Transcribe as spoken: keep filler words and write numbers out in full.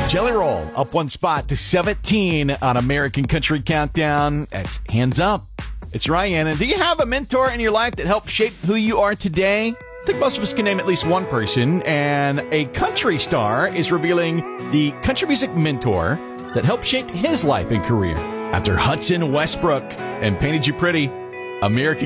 Jelly Roll up one spot to seventeen on American Country Countdown. It's Hands Up. It's Ryan. And do you have a mentor in your life that helped shape who you are today? I think most of us can name at least one person, and a country star is revealing the country music mentor that helped shape his life and career. After Hudson Westbrook and Painted You Pretty, American